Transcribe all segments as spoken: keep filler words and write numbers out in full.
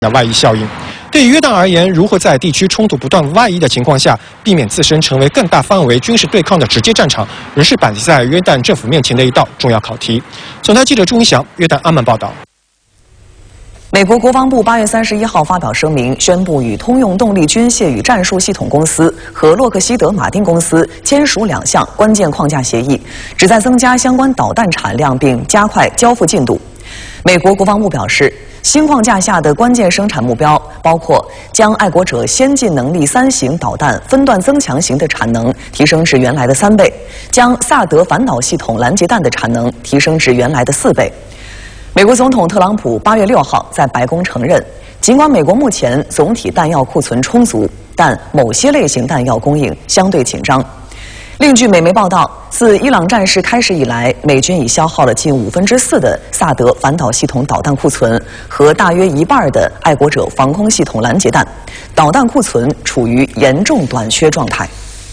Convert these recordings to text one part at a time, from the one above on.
的外溢效应。对于约旦而言，如何在地区冲突不断外溢的情况下，避免自身成为更大范围军事对抗的直接战场，仍是摆在约旦政府面前的一道重要考题。总台记者朱云祥，约旦阿曼报道。 美国国防部八月三十一号发表声明，宣布与通用动力军械与战术系统公司和洛克希德马丁公司签署两项关键框架协议，旨在增加相关导弹产量并加快交付进度。美国国防部表示，新框架下的关键生产目标包括将爱国者先进能力三型导弹分段增强型的产能提升至原来的三倍，将萨德反导系统拦截弹的产能提升至原来的四倍。 美国总统特朗普八月六号在白宫承认，尽管美国目前总体弹药库存充足，但某些类型弹药供应相对紧张。另据美媒报道，自伊朗战事开始以来，美军已消耗了近五分之四的萨德反导系统导弹库存和大约一半的爱国者防空系统拦截弹，导弹库存处于严重短缺状态。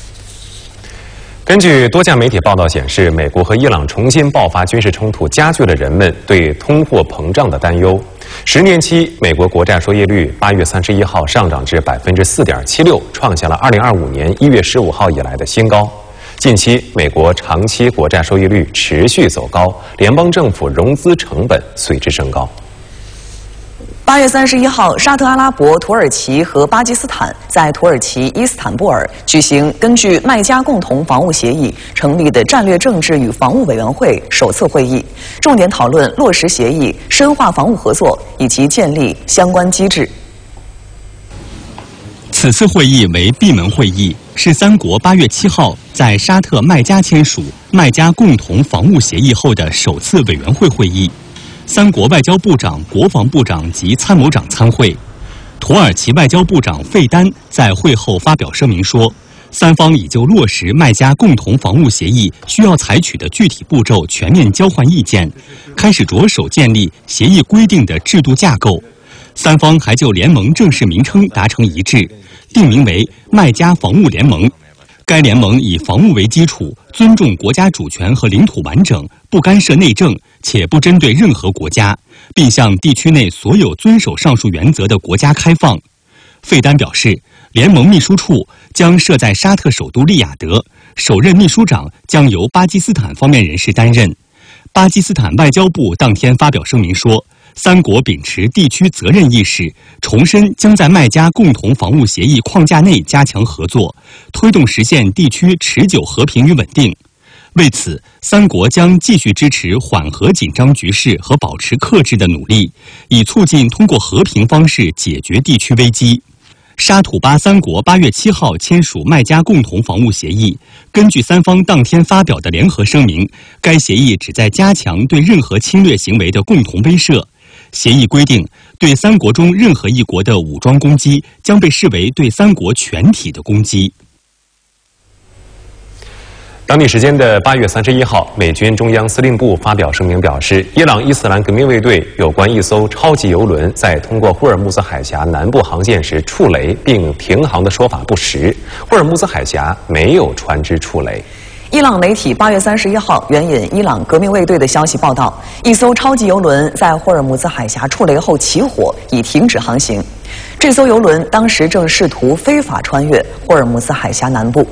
根据多家媒体报道显示，美国和伊朗重新爆发军事冲突，加剧了人们对通货膨胀的担忧。十年期美国国债收益率八月三十一号上涨至百分之四点七六，创下了二零二五年一月十五号以来的新高。近期，美国长期国债收益率持续走高，联邦政府融资成本随之升高。 八月三十一号，沙特阿拉伯、土耳其和巴基斯坦在土耳其伊斯坦布尔举行根据麦加共同防务协议成立的战略政治与防务委员会首次会议，重点讨论落实协议、深化防务合作以及建立相关机制。 此次会议为闭门会议，是三国八月七号在沙特麦加签署麦加共同防务协议后的首次委员会会议。 三国外交部长、国防部长及参谋长参会。土耳其外交部长费丹在会后发表声明说，三方已就落实麦加共同防务协议需要采取的具体步骤全面交换意见，开始着手建立协议规定的制度架构。三方还就联盟正式名称达成一致，定名为麦加防务联盟。 该联盟以防务为基础，尊重国家主权和领土完整，不干涉内政，且不针对任何国家，并向地区内所有遵守上述原则的国家开放。费丹表示，联盟秘书处将设在沙特首都利雅得，首任秘书长将由巴基斯坦方面人士担任。巴基斯坦外交部当天发表声明说。 三国秉持地区责任意识，重申将在麦加共同防务协议框架内加强合作，推动实现地区持久和平与稳定。为此，三国将继续支持缓和紧张局势和保持克制的努力，以促进通过和平方式解决地区危机。沙土巴三国八月七号签署麦加共同防务协议。根据三方当天发表的联合声明，该协议旨在加强对任何侵略行为的共同威慑。 协议规定，对三国中任何一国的武装攻击将被视为对三国全体的攻击。 当地时间的八月三十一号，美军中央司令部发表声明表示，伊朗伊斯兰革命卫队有关一艘超级油轮在通过霍尔木兹海峡南部航线时触雷并停航的说法不实，霍尔木兹海峡没有船只触雷。 伊朗媒体八月三十一号援引伊朗革命卫队的消息报道，一艘超级油轮在霍尔木兹海峡触雷后起火，已停止航行。这艘油轮当时正试图非法穿越霍尔木兹海峡南部。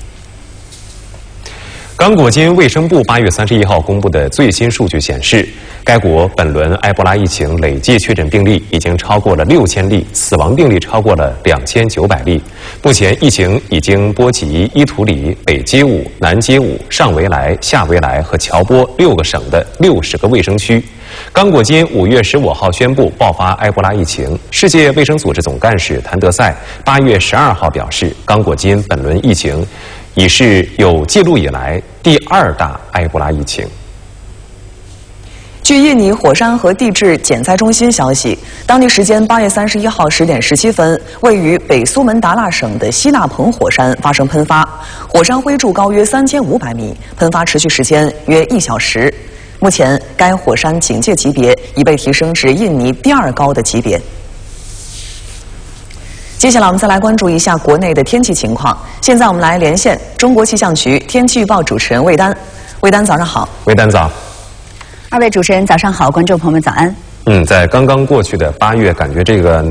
刚果金卫生部八月三十一号公布的最新数据显示，该国本轮埃博拉疫情累计确诊病例已经超过了六千例，死亡病例超过了两千九百例。目前，疫情已经波及伊图里、北街舞、南街舞、上维莱、下维莱和乔波六个省的六十个卫生区。刚果金五月十五号宣布爆发埃博拉疫情。世界卫生组织总干事谭德赛八月十二号表示，刚果金本轮疫情 已是有记录以来第二大埃博拉疫情。 据印尼火山和地质减灾中心消息，当地时间八月三十一号十点十七分，位于北苏门答腊省的西纳彭火山发生喷发，火山灰柱高约三千五百米，喷发持续时间约一小时。目前，该火山警戒级别已被提升至印尼第二高的级别。 接下来我们再来关注一下国内的天气情况。现在我们来连线中国气象局天气预报主持人魏丹。魏丹，早上好。 魏丹早。 二位主持人早上好，观众朋友们早安。 嗯，在刚刚过去的八月，感觉这个